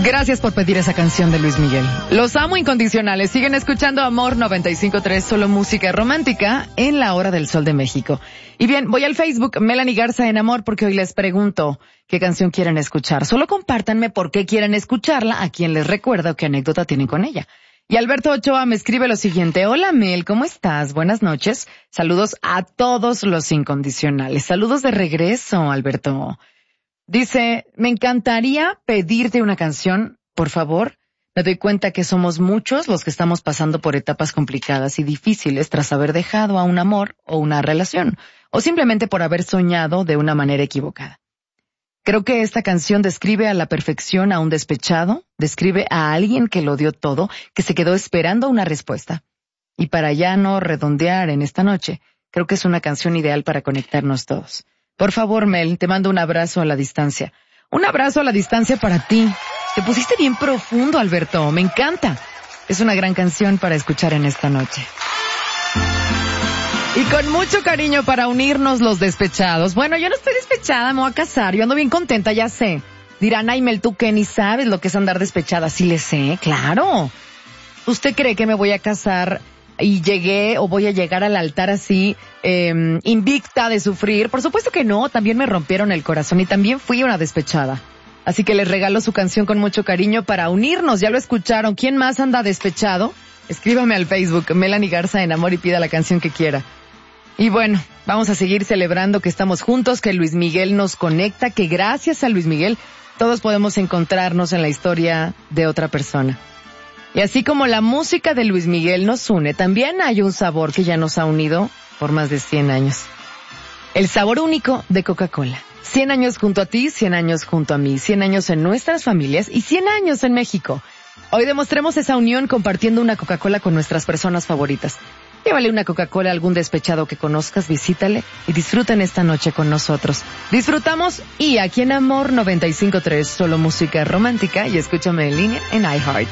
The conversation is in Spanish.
Gracias por pedir esa canción de Luis Miguel. Los amo incondicionales. Siguen escuchando Amor 95.3, solo música romántica en la hora del sol de México. Y bien, voy al Facebook, Melanie Garza en Amor, porque hoy les pregunto qué canción quieren escuchar. Solo compártanme por qué quieren escucharla, a quien les recuerda o qué anécdota tienen con ella. Y Alberto Ochoa me escribe lo siguiente: hola Mel, ¿cómo estás? Buenas noches. Saludos a todos los incondicionales. Saludos de regreso, Alberto. Dice, me encantaría pedirte una canción, por favor. Me doy cuenta que somos muchos los que estamos pasando por etapas complicadas y difíciles tras haber dejado a un amor o una relación, o simplemente por haber soñado de una manera equivocada. Creo que esta canción describe a la perfección a un despechado, describe a alguien que lo dio todo, que se quedó esperando una respuesta. Y para ya no redondear en esta noche, creo que es una canción ideal para conectarnos todos. Por favor, Mel, te mando un abrazo a la distancia. Un abrazo a la distancia para ti. Te pusiste bien profundo, Alberto. Me encanta. Es una gran canción para escuchar en esta noche. Y con mucho cariño para unirnos los despechados. Bueno, yo no estoy despechada, me voy a casar. Yo ando bien contenta, ya sé. Dirán, ay, Mel, tú que ni sabes lo que es andar despechada. Sí le sé, claro. ¿Usted cree que me voy a casar y llegué o voy a llegar al altar así, invicta de sufrir? Por supuesto que no, también me rompieron el corazón y también fui una despechada. Así que les regalo su canción con mucho cariño para unirnos. Ya lo escucharon. ¿Quién más anda despechado? Escríbame al Facebook, Melanie Garza en Amor, y pida la canción que quiera. Y bueno, vamos a seguir celebrando que estamos juntos, que Luis Miguel nos conecta, que gracias a Luis Miguel todos podemos encontrarnos en la historia de otra persona. Y así como la música de Luis Miguel nos une, también hay un sabor que ya nos ha unido por más de 100 años. El sabor único de Coca-Cola. 100 años junto a ti, 100 años junto a mí, 100 años en nuestras familias y 100 años en México. Hoy demostremos esa unión compartiendo una Coca-Cola con nuestras personas favoritas. Llévale una Coca-Cola a algún despechado que conozcas, visítale y disfruten esta noche con nosotros. Disfrutamos y aquí en Amor 95.3, solo música romántica, y escúchame en línea en iHeart.